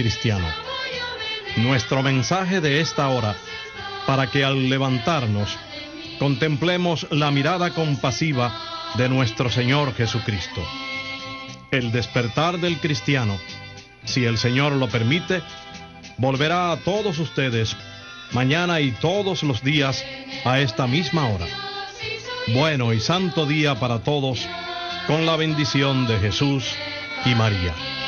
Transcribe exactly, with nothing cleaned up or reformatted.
cristiano. Nuestro mensaje de esta hora, para que al levantarnos contemplemos la mirada compasiva de nuestro Señor Jesucristo. El despertar del cristiano, si el Señor lo permite, volverá a todos ustedes mañana y todos los días a esta misma hora. Bueno y santo día para todos, con la bendición de Jesús y María.